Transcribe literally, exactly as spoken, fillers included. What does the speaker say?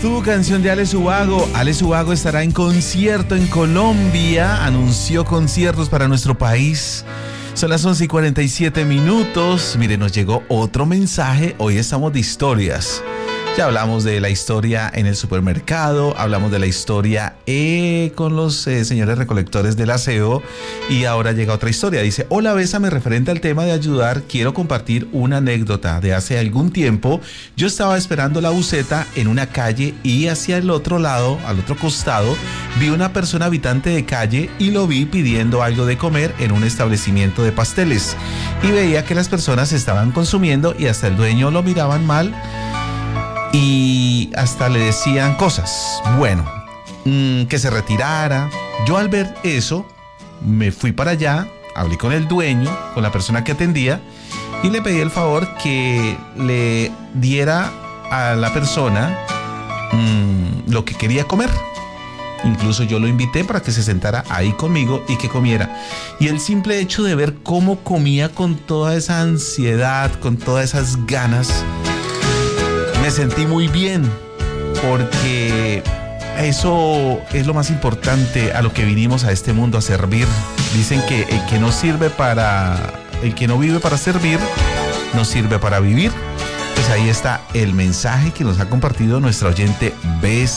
tu canción de Alex Ubago. Alex Ubago estará en concierto en Colombia. Anunció conciertos para nuestro país. Son las once y cuarenta y siete minutos. Mire, nos llegó otro mensaje. Hoy estamos de historias. Ya hablamos de la historia en el supermercado, hablamos de la historia eh, con los eh, señores recolectores del aseo, y ahora llega otra historia. Dice: hola, bésame, referente al tema de ayudar, quiero compartir una anécdota. De hace algún tiempo, yo estaba esperando la buseta en una calle y hacia el otro lado, al otro costado, vi una persona habitante de calle y lo vi pidiendo algo de comer en un establecimiento de pasteles. Y veía que las personas estaban consumiendo y hasta el dueño lo miraban mal. Y hasta le decían cosas. Bueno, mmm, que se retirara. Yo al ver eso, me fui para allá, hablé con el dueño, con la persona que atendía, y le pedí el favor que le diera a la persona mmm, lo que quería comer. Incluso yo lo invité para que se sentara ahí conmigo y que comiera. Y el simple hecho de ver cómo comía con toda esa ansiedad, con todas esas ganas, me sentí muy bien, porque eso es lo más importante a lo que vinimos a este mundo, a servir. Dicen que el que no sirve para, el que no vive para servir, no sirve para vivir. Pues ahí está el mensaje que nos ha compartido nuestra oyente Bess.